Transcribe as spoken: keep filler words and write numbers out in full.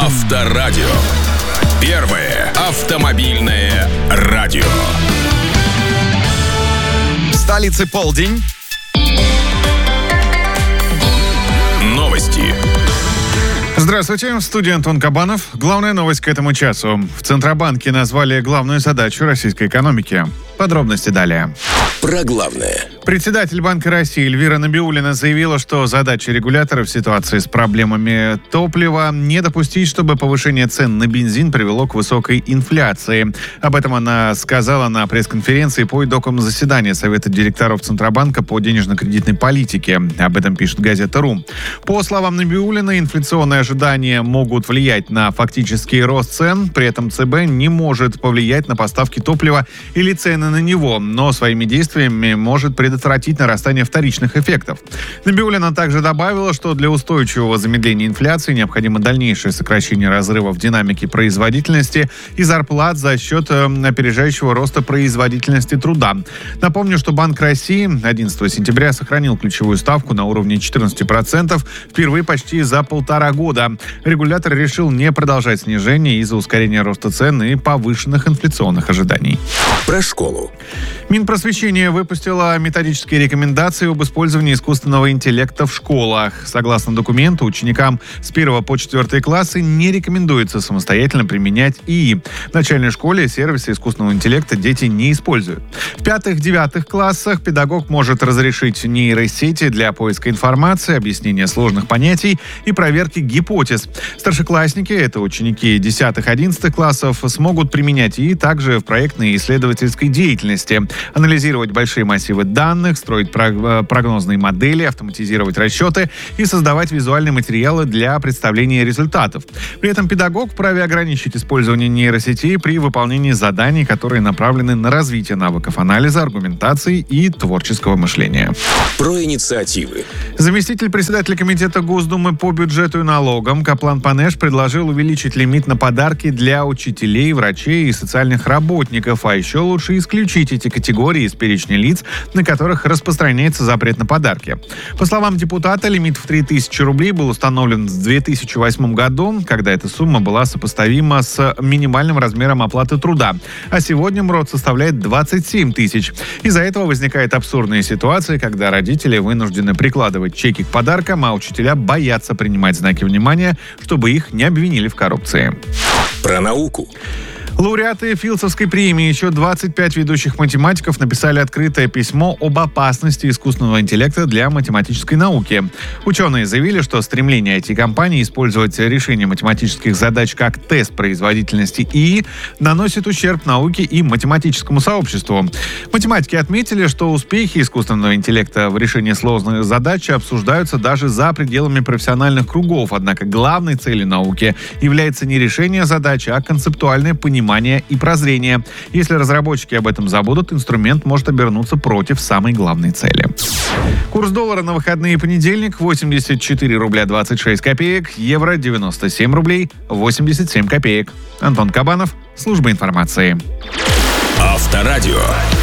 Авторадио. Первое автомобильное радио. В столице полдень. Новости. Здравствуйте, в студии Антон Кабанов. Главная новость к этому часу. В Центробанке назвали главную задачу российской экономики. Подробности далее. Про главное. Председатель Банка России Эльвира Набиуллина заявила, что задача регулятора в ситуации с проблемами топлива не допустить, чтобы повышение цен на бензин привело к высокой инфляции. Об этом она сказала на пресс-конференции по итогам заседания Совета директоров Центробанка по денежно-кредитной политике. Об этом пишет газета РУ. По словам Набиуллиной, инфляционные ожидания могут влиять на фактический рост цен. При этом ЦБ не может повлиять на поставки топлива или цены на него, но своими действиями может предотвратить нарастание вторичных эффектов. Набиуллина также добавила, что для устойчивого замедления инфляции необходимо дальнейшее сокращение разрыва в динамике производительности и зарплат за счет опережающего роста производительности труда. Напомню, что Банк России одиннадцатого сентября сохранил ключевую ставку на уровне четырнадцать процентов впервые почти за полтора года. Регулятор решил не продолжать снижение из-за ускорения роста цен и повышенных инфляционных ожиданий. Про школу. Минпросвещение выпустило методические рекомендации об использовании искусственного интеллекта в школах. Согласно документу, ученикам с первого по четвертый классы не рекомендуется самостоятельно применять ИИ. В начальной школе сервисы искусственного интеллекта дети не используют. В пятых-девятых классах педагог может разрешить нейросети для поиска информации, объяснения сложных понятий и проверки гипотез. Старшеклассники, это ученики десятых-одиннадцатых классов, смогут применять ИИ также в проектной и исследовательской деятельности, анализировать большие массивы данных, строить прогнозные модели, автоматизировать расчеты и создавать визуальные материалы для представления результатов. При этом педагог вправе ограничить использование нейросетей при выполнении заданий, которые направлены на развитие навыков анализа, аргументации и творческого мышления. Про инициативы. Заместитель председателя комитета Госдумы по бюджету и налогам Каплан Панеш предложил увеличить лимит на подарки для учителей, врачей и социальных работников, а еще лучше исключить эти категории из перечня лиц, на которых распространяется запрет на подарки. По словам депутата, лимит в три тысячи рублей был установлен в две тысячи восьмом году, когда эта сумма была сопоставима с минимальным размером оплаты труда, а сегодня МРОТ составляет двадцать семь тысяч. Из-за этого возникает абсурдная ситуация, когда родители вынуждены прикладывать чеки к подаркам, а учителя боятся принимать знаки внимания, чтобы их не обвинили в коррупции. Про науку. Лауреаты Филдсовской премии, еще двадцать пять ведущих математиков написали открытое письмо об опасности искусственного интеллекта для математической науки. Ученые заявили, что стремление ай ти-компаний использовать решение математических задач как тест производительности ИИ наносит ущерб науке и математическому сообществу. Математики отметили, что успехи искусственного интеллекта в решении сложных задач обсуждаются даже за пределами профессиональных кругов, однако главной целью науки является не решение задачи, а концептуальное понимание и прозрение. Если разработчики об этом забудут, инструмент может обернуться против самой главной цели. Курс доллара на выходные понедельник восемьдесят четыре рубля двадцать шесть копеек, евро девяносто семь рублей восемьдесят семь копеек. Антон Кабанов, служба информации. Авторадио.